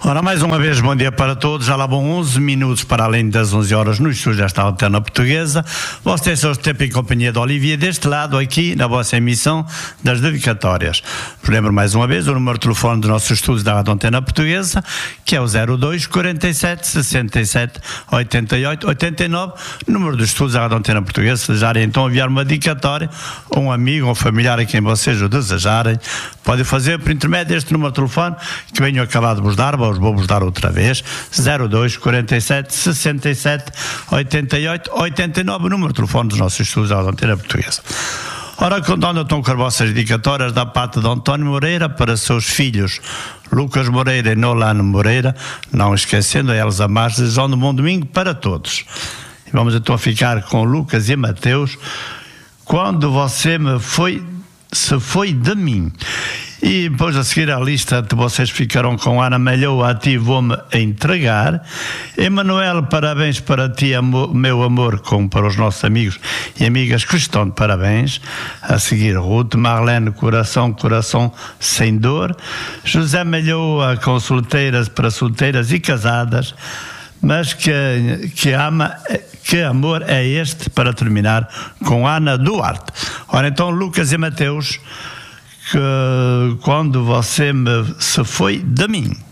Ora, mais uma vez, bom dia para todos. Já lá vão 11 minutos para além das 11 horas no estúdio desta Antena Portuguesa. Você tem seu tempo em companhia de Olivia, deste lado aqui na vossa emissão das dedicatórias. Vos lembro mais uma vez o número de telefone dos nossos estúdios da Antena Portuguesa, que é o 02 47 67 88 89, número dos estúdios da Antena Portuguesa. Se desejarem então enviar uma dedicatória a um amigo ou familiar a quem vocês o desejarem, podem fazer por intermédio deste número de telefone que venho acabar de vos dar. Vou-vos dar outra vez, 02 47 67 88 89, o número de telefone dos nossos estúdios da Antena Portuguesa. Ora, contando então com as vossas dedicatórias da parte de António Moreira para seus filhos Lucas Moreira e Nolano Moreira, não esquecendo a Elza Marques, desejando um bom domingo para todos. E vamos então ficar com Lucas e Mateus. Quando você se foi de mim. E depois a seguir a lista de vocês ficarão com Ana Malhoa, a ti vou-me entregar. Emanuel, parabéns para ti, meu amor, como para os nossos amigos e amigas que estão de parabéns. A seguir Ruth, Marlene, coração sem dor. José Malhoa, com solteiras para solteiras e casadas, mas que amor é este, para terminar com Ana Duarte. Ora então, Lucas e Mateus, que quando você se foi de mim.